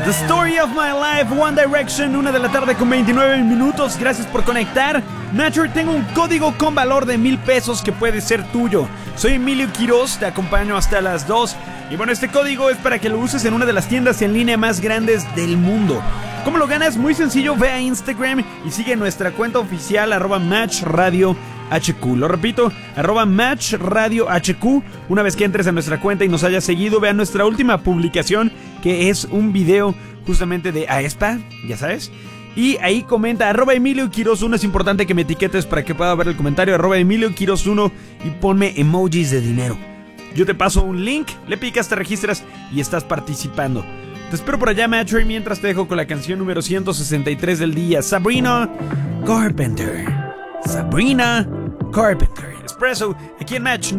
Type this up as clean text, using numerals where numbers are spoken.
The Story of My Life, One Direction, 1 de la tarde con 29 minutos. Gracias por conectar. Nacho, tengo un código con valor de $1,000 que puede ser tuyo. Soy Emilio Quiroz, te acompaño hasta las 2. Y bueno, este código es para que lo uses en una de las tiendas en línea más grandes del mundo. ¿Cómo lo ganas? Muy sencillo, ve a Instagram y sigue nuestra cuenta oficial @MatchRadioHQ. Lo repito, @MatchRadioHQ. Una vez que entres a nuestra cuenta y nos hayas seguido, vea nuestra última publicación, que es un video justamente de aespa, ya sabes. Y ahí comenta @Emilio Quiroz 1. Es importante que me etiquetes para que pueda ver el comentario, @Emilio Quiroz 1, y ponme emojis de dinero. Yo te paso un link, le picas, te registras y estás participando. Te espero por allá, Macho, y mientras te dejo con la canción número 163 del día, Sabrina Carpenter. Sabrina Carpenter. Espresso, aquí en Match